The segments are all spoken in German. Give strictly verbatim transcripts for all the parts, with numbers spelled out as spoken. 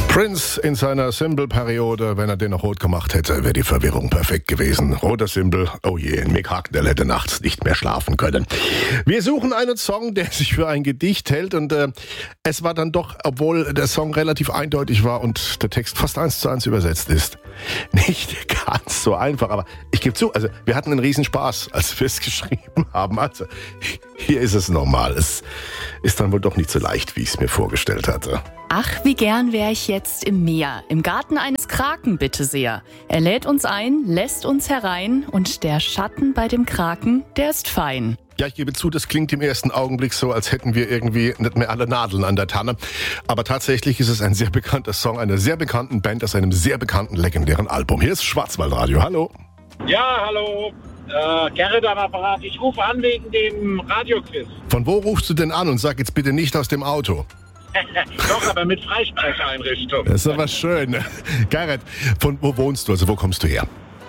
Prince in seiner Symbol-Periode, wenn er den noch rot gemacht hätte, wäre die Verwirrung perfekt gewesen. Roter Symbol, oh je, Mick Hucknall hätte nachts nicht mehr schlafen können. Wir suchen einen Song, der sich für ein Gedicht hält und äh, es war dann doch, obwohl der Song relativ eindeutig war und der Text fast eins zu eins übersetzt ist, nicht ganz so einfach, aber ich gebe zu, also wir hatten einen Riesenspaß, als wir es geschrieben haben. Also hier ist es normal. Es ist dann wohl doch nicht so leicht, wie ich es mir vorgestellt hatte. Ach, wie gern wär ich jetzt im Meer, im Garten eines Kraken bitte sehr. Er lädt uns ein, lässt uns herein und der Schatten bei dem Kraken, der ist fein. Ja, ich gebe zu, das klingt im ersten Augenblick so, als hätten wir irgendwie nicht mehr alle Nadeln an der Tanne. Aber tatsächlich ist es ein sehr bekannter Song einer sehr bekannten Band aus einem sehr bekannten, legendären Album. Hier ist Schwarzwaldradio. Hallo. Ja, hallo. Äh, Gerrit am Apparat. Ich rufe an wegen dem Radioquiz. Von wo rufst du denn an und sag jetzt bitte nicht aus dem Auto? Doch, aber mit Freisprecheinrichtung. Das ist aber schön. Gerrit, von wo wohnst du? Also wo kommst du her?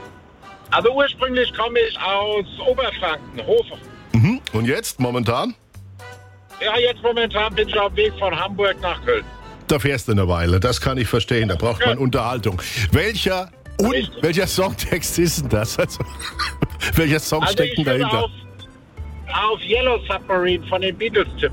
Also ursprünglich komme ich aus Oberfranken, Hofe. Mhm. Und jetzt, momentan? Ja, jetzt momentan bin ich auf dem Weg von Hamburg nach Köln. Da fährst du eine Weile, das kann ich verstehen. Da braucht man Unterhaltung. Welcher, un- welcher Songtext ist denn das? Also, welcher Song also steckt denn dahinter? Auf, auf Yellow Submarine von den Beatles tippen.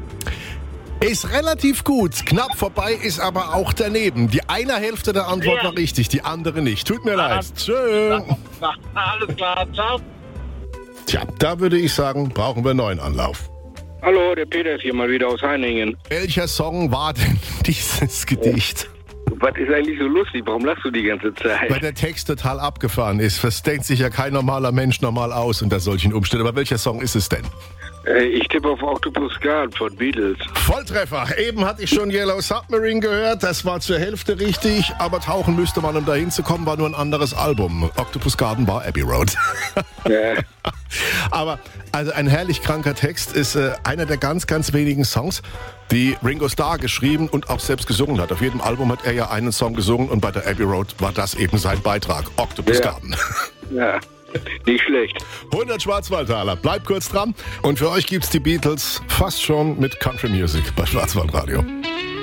Ist relativ gut. Knapp vorbei, ist aber auch daneben. Die eine Hälfte der Antwort Ja. war richtig, die andere nicht. Tut mir Ja. leid. Tschö. Na, alles klar, ciao. Tja, da würde ich sagen, brauchen wir einen neuen Anlauf. Hallo, der Peter ist hier mal wieder aus Heiningen. Welcher Song war denn dieses Gedicht? Was ist eigentlich so lustig? Warum lachst du die ganze Zeit? Weil der Text total abgefahren ist. Das denkt sich ja kein normaler Mensch normal aus unter solchen Umständen. Aber welcher Song ist es denn? Äh, ich tippe auf Octopus Garden von Beatles. Volltreffer. Eben hatte ich schon Yellow Submarine gehört. Das war zur Hälfte richtig. Aber tauchen müsste man, um da hinzukommen, war nur ein anderes Album. Octopus Garden war Abbey Road. Ja. Aber also ein herrlich kranker Text ist äh, einer der ganz, ganz wenigen Songs, die Ringo Starr geschrieben und auch selbst gesungen hat. Auf jedem Album hat er ja einen Song gesungen und bei der Abbey Road war das eben sein Beitrag. Octopus Ja. Garden. Ja, nicht schlecht. hundert Schwarzwaldtaler. Bleibt kurz dran. Und für euch gibt's die Beatles fast schon mit Country Music bei Schwarzwaldradio.